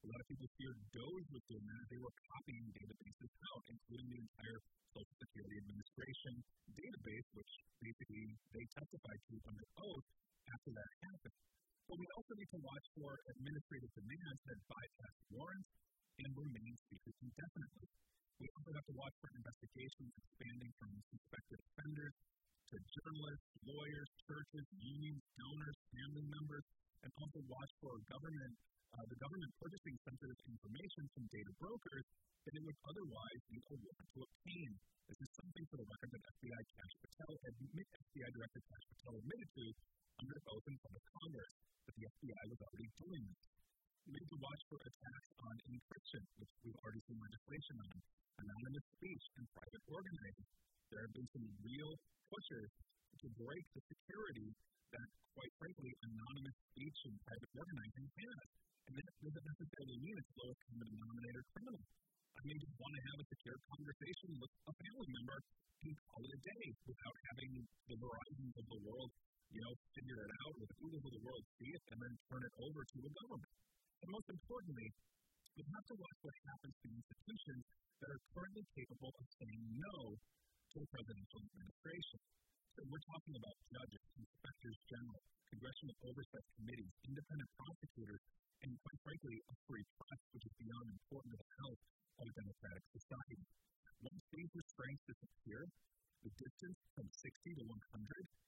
A lot of people feared DOJ was doing that. They were copying databases out, including the entire Social Security Administration database, which basically they testified to under oath after that happened. But we also need to watch for administrative demands that bypass warrants and remain secret indefinitely. We also have to watch for investigations expanding from suspected offenders to journalists, lawyers, churches, unions, donors, family members, and also watch for the government purchasing sensitive information from data brokers that it would otherwise need a warrant to obtain. This is something for the record that FBI Director Kash Patel admitted to under oath in front of Congress, that the FBI was already doing this. We need to watch for attacks on encryption, which we've already seen legislation on, anonymous speech, and private organizing. There have been some real pushes to break the security that, quite frankly, anonymous speech and private organizing has. And that doesn't necessarily mean it's lowest common denominator criminal. I may just want to have a secure conversation with a family member and call it a day without having the Verizons of the world, figure it out, or the Googles of the world see it, and then turn it over to a government. And most importantly, we have to watch what happens to institutions that are currently capable of saying no to the presidential administration. So we're talking about judges, inspectors general, congressional oversight committees, independent prosecutors, and quite frankly, a free press, which is beyond important to the health of a democratic society. Once these restraints disappear, the distance from 60 to 100